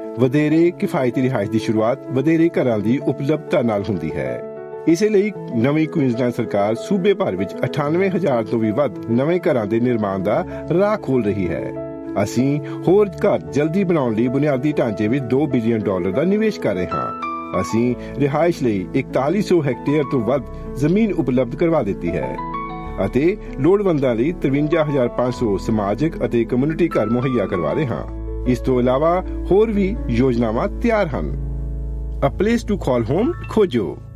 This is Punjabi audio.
ਵਧੇਰੇ ਕਿਫਾਇਤੀ ਰਿਹਾਇਸ਼ ਦੀ ਸ਼ੁਰੂਆਤ ਵਧੇਰੇ ਘਰਾਂ ਦੀ ਉਪਲਬਧਤਾ ਨਾਲ ਹੁੰਦੀ ਹੈ। ਇਸੇ ਲਈ ਨਵੀਂ ਕੁਇਨਜ਼ਲੈਂਡ ਸਰਕਾਰ ਸੂਬੇ ਭਰ ਵਿੱਚ 98,000 ਤੋਂ ਵੀ ਵੱਧ ਨਵੇਂ ਘਰਾਂ ਦੇ ਨਿਰਮਾਣ ਦਾ ਰਾਹ ਖੋਲ ਰਹੀ ਹੈ। ਅਸੀਂ ਹੋਰ ਘਰ ਜਲਦੀ ਬਣਾਉਣ ਲਈ ਬੁਨਿਆਦੀ ਢਾਂਚੇ ਵਿੱਚ $2 ਬਿਲੀਅਨ ਦਾ ਨਿਵੇਸ਼ ਕਰ ਰਹੇ ਹਾਂ। ਅਸੀਂ ਰਿਹਾਇਸ਼ ਲਈ 4100 ਹੈਕਟੇਅਰ ਤੋਂ ਵੱਧ ਜ਼ਮੀਨ ਉਪਲਬਧ ਕਰਵਾ ਦਿੱਤੀ ਹੈ ਅਤੇ ਲੋੜਵੰਦਾਂ ਲਈ 53,500 ਸਮਾਜਿਕ ਅਤੇ ਕਮਿਊਨਿਟੀ ਘਰ ਮੁਹੱਈਆ ਕਰਵਾ ਰਹੇ ਹਾਂ। ਇਸ ਤੋਂ ਇਲਾਵਾ ਹੋਰ ਵੀ ਯੋਜਨਾਵਾਂ ਤਿਆਰ ਹਨ। A place to call home ਖੋਜੋ।